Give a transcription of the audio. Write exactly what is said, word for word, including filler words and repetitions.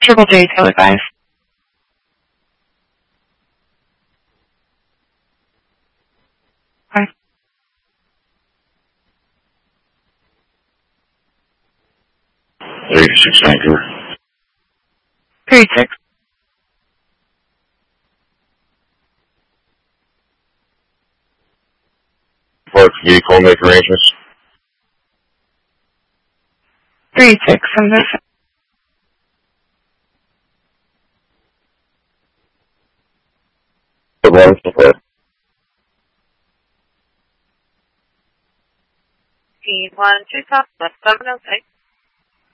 Triple J, Taylor five. Five. thirty-six Anchor. thirty-six. Park vehicle, make arrangements. thirty-six from this. The one for P one two top left seven oh six.